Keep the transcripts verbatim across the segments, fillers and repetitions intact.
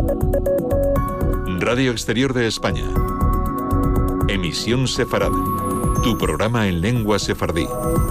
Radio Exterior de España. Emisión Sefarad. Tu programa en lengua sefardí.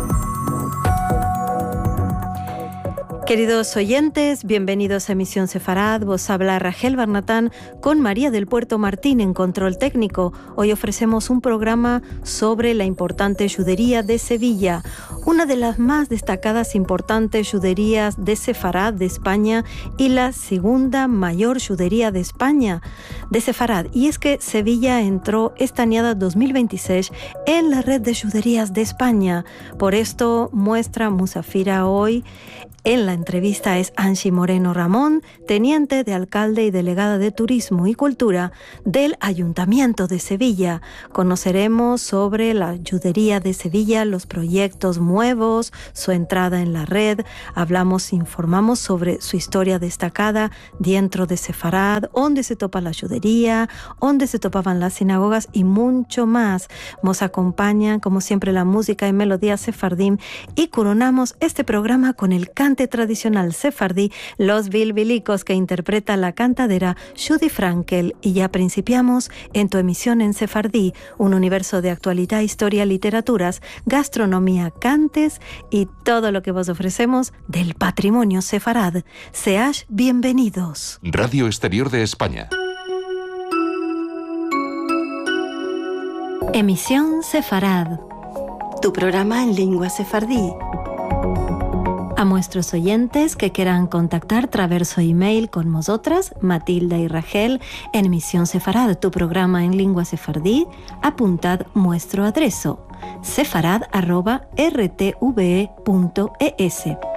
Queridos oyentes, bienvenidos a Emisión Sefarad. Vos habla Rachel Barnatán con María del Puerto Martín en control técnico. Hoy ofrecemos un programa sobre la importante judería de Sevilla, una de las más destacadas importantes juderías de Sefarad de España y la segunda mayor judería de España de Sefarad. Y es que Sevilla entró esta añada dos mil veintiséis en la red de juderías de España. Por esto muestra Musafira hoy. En la entrevista es Angie Moreno Ramón, teniente de alcalde y delegada de Turismo y Cultura del Ayuntamiento de Sevilla. Conoceremos sobre la judería de Sevilla, los proyectos nuevos, su entrada en la red. Hablamos, informamos sobre su historia destacada dentro de Sefarad, dónde se topa la judería, dónde se topaban las sinagogas y mucho más. Nos acompañan, como siempre, la música y melodía sefardim y coronamos este programa con el canto tradicional sefardí, Los Bilbilicos, que interpreta la cantadera Judy Frankel. Y ya principiamos en tu emisión en sefardí, un universo de actualidad, historia, literaturas, gastronomía, cantes y todo lo que vos ofrecemos del patrimonio sefarad. Seáis bienvenidos. Radio Exterior de España. Emisión Sefarad, tu programa en lengua sefardí. A nuestros oyentes que quieran contactar traverso email con nosotras, Matilda y Rachel, en Emisión Sefarad, tu programa en lengua sefardí, apuntad nuestro adreso, sefarad arroba r t v e punto e s.